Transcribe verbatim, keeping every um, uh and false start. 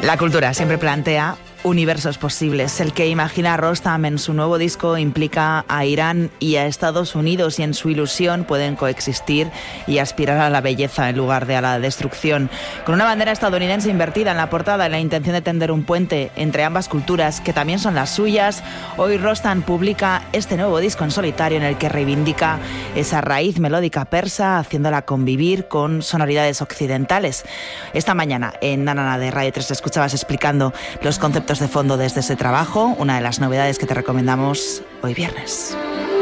La cultura siempre plantea universos posibles. El que imagina Rostam en su nuevo disco implica a Irán y a Estados Unidos, y en su ilusión pueden coexistir y aspirar a la belleza en lugar de a la destrucción. Con una bandera estadounidense invertida en la portada y la intención de tender un puente entre ambas culturas, que también son las suyas, hoy Rostam publica este nuevo disco en solitario en el que reivindica esa raíz melódica persa, haciéndola convivir con sonoridades occidentales. Esta mañana en Nanana de Radio tres te escuchabas explicando los conceptos de fondo desde ese trabajo, una de las novedades que te recomendamos hoy viernes.